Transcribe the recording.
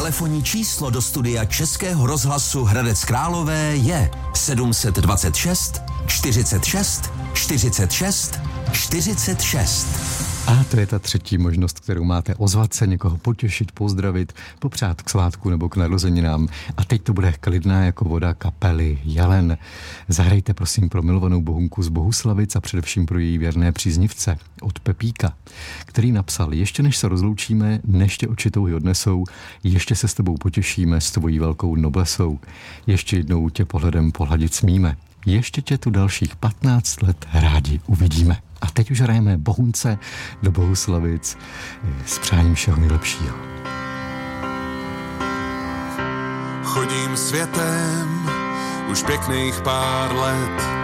Telefonní číslo do studia Českého rozhlasu Hradec Králové je 726 46 46 46. A to je ta třetí možnost, kterou máte: ozvat se, někoho potěšit, pozdravit, popřát k svátku nebo k narozeninám. A teď to bude klidná jako voda kapely Jelen. Zahrajte prosím pro milovanou Bohunku z Bohuslavic a především pro její věrné příznivce od Pepíka, který napsal: ještě než se rozloučíme, než tě oči touhy odnesou, ještě se s tebou potěšíme s tvojí velkou noblesou. Ještě jednou tě pohledem pohladit smíme. Ještě tě tu dalších 15 let rádi uvidíme. A teď už hrajeme Bohunce do Bohuslavic s přáním všeho nejlepšího. Chodím světem už pěkných pár let,